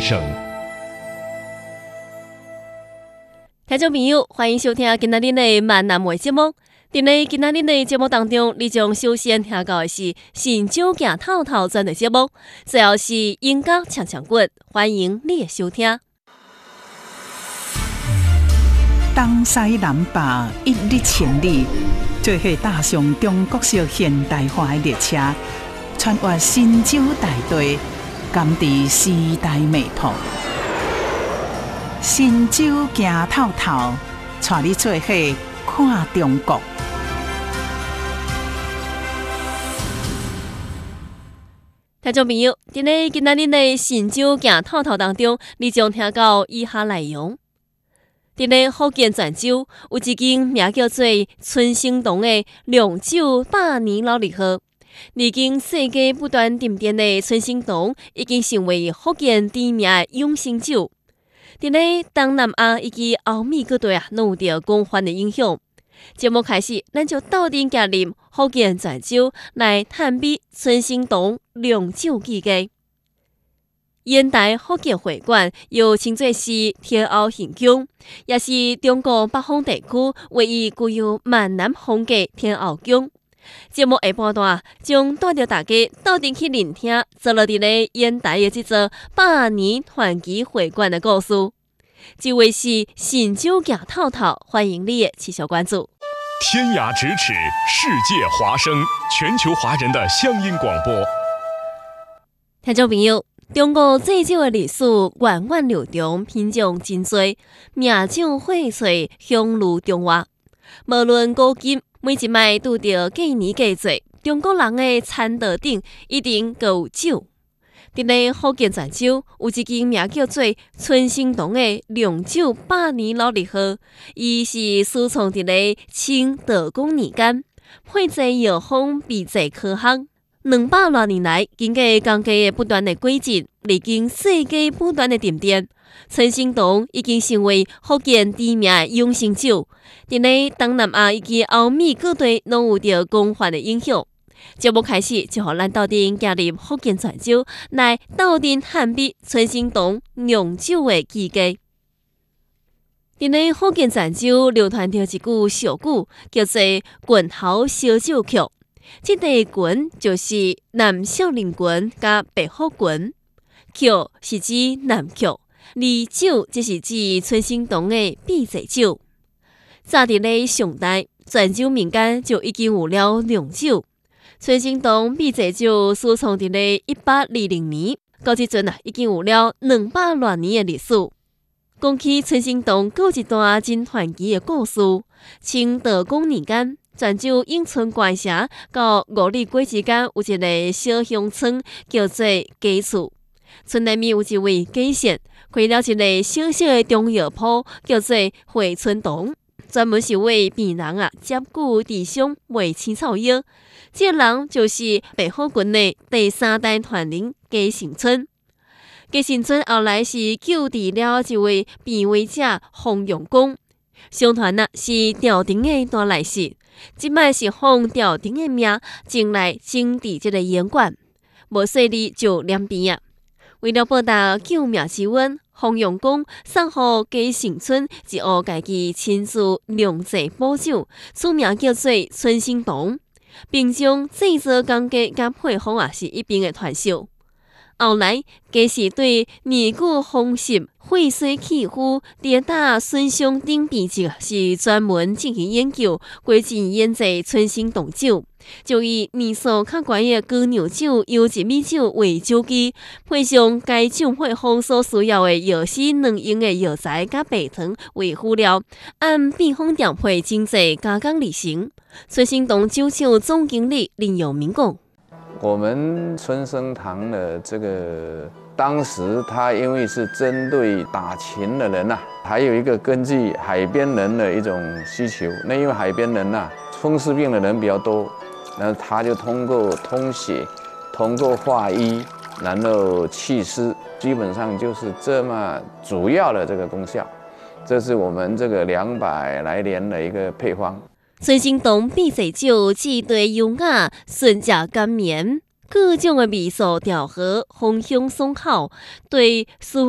声。 听众朋友，欢迎收听今仔日的闽南话节目。在今仔日的节目当中，你将首先听到的是新酒行透透专题节目，最后是音乐唱唱滚，欢迎你的收听。 东西南北一日千里，做伙踏上中国式现代化的列车，穿越新洲大地，感知时代脉搏。新洲行透透，带你做伙看中国。 听众朋友，在今仔日的新酒行透透当中，你将听到以下内容。在福建泉州，有一间名叫做春兴堂的酿酒100年老字号。历经世界不断沉淀的春兴堂，已经成为福建知名的养生酒。在东南亚以及欧美各地拢有着广泛的影响。节目开始，咱就斗阵加入福建泉州来探秘春兴堂酿酒技艺。烟台福建会馆又称作是天后行宫，也是中国北方地区唯一具有闽南风格天后宫。节目下半段将带着大家斗阵去聆听坐落伫烟台的这座100年传奇会馆的故事。这位是新酒行透透，欢迎你的持续关注。 天涯咫尺，世界华声，全球华人的乡音广播。 听众朋友，中国制酒的历史源远流长，品种真多，名酒荟萃，享誉中外。无论古今，每一摆拄着过年过节，中国人的餐桌顶一定都有酒。在福建泉州，有一间名叫做春兴堂的酿酒100年老字号，伊是始创伫清道光年间，配制药方秘制科学。200多年来，经过工艺的不断的改进，历经世界不断的沉淀，春兴堂已经成为福建知名的养生酒，在东南亚以及欧美各地拢有着广泛的影响。节目开始，就让咱斗阵加入福建泉州，来斗阵探秘春兴堂酿酒的技艺。在福建泉州流传着一句俗语，叫做“拳头烧酒曲”。这个拳就是南少林拳加白虎拳，曲是指南曲，而酒则是指春兴堂的秘制酒。早伫上代，泉州民间就已经有了酿酒。春兴堂秘制酒始创伫1820年，到即阵已经有了200多年的历史。讲起春兴堂，有一段真传奇的故事。清道光年间，泉州永春关社到五里街之间有一个小乡村，叫做鸡厝。村内面有一位鸡仙，开了一个小小的中药铺，叫做惠春堂，专门是为病人接骨治伤卖青草药。这个人就是白虎拳的第3代传人鸡成春。鸡成春后来是救治了一位病危者洪永公，相传是朝廷的大内侍，即摆是奉朝廷的命前来整治这个医馆，无细里就染病啊。为了报答救命之恩，洪永公送予鸡成春一壶家己亲自酿制补酒，取名叫做春兴堂，并将制作工艺甲配方是一并的传授。后来，鸡是对年久风湿、肺水气虚、跌打损伤等病症是专门进行研究，改进研制春兴堂酒，就以年数较悬的高粱酒、优质米酒为酒基，配上该种配方所需要的药师两用的药材甲白糖为辅料，按秘方调配精制加工而成。春兴堂酒厂总经理林永明讲。 我们春兴堂的这个，当时它因为是针对打禽的人还有一个根据海边人的一种需求。那因为海边人风湿病的人比较多，然后他就通过通血、通过化瘀，然后祛湿，基本上就是这么主要的这个功效。这是我们这个200来年的一个配方。 春兴堂秘制酒质地优雅，顺食甘绵，各种的味素调和，芳香爽口，对